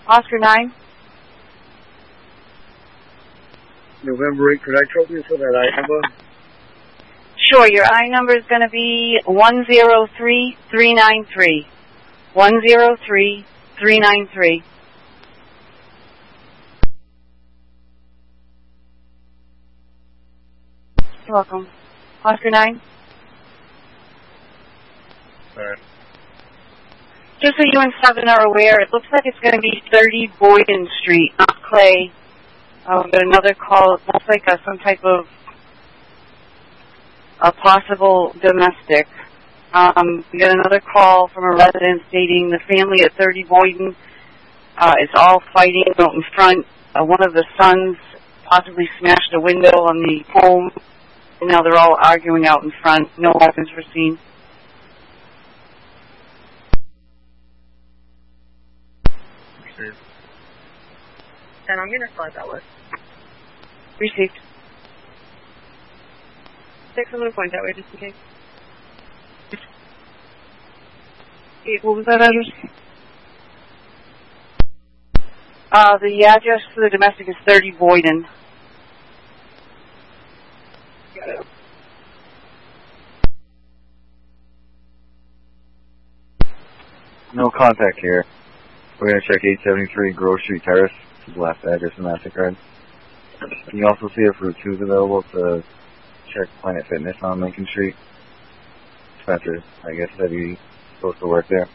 Oscar 9. November 8, could I trouble you for that I number? Sure, your I number is going to be 103393. 103393. You're welcome. Oscar 9. Alright. Just so you and 7 are aware, it looks like it's going to be 30 Boyden Street, not Clay. We got another call. It looks like some type of a possible domestic. We got another call from a resident stating the family at 30 Boyden is all fighting out in front. One of the sons possibly smashed a window on the home, and now they're all arguing out in front. No weapons were seen. And I'm going to slide that list. Received. 6, I'm going to point that way just in case. What was that address? The address for the domestic is 30 Boyden. Got it. No contact here. We're going to check 873 Grove Street Terrace. This is the last address in MasterCard. Can you also see if Route 2 is available to check Planet Fitness on Lincoln Street? Spencer, I guess, said he's supposed to work there.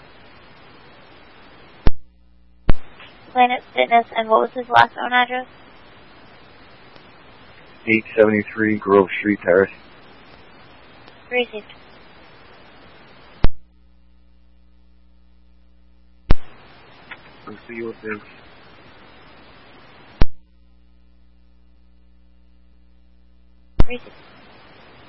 Planet Fitness, and what was his last known address? 873 Grove Street Terrace. Received. I'll see you up there. Received.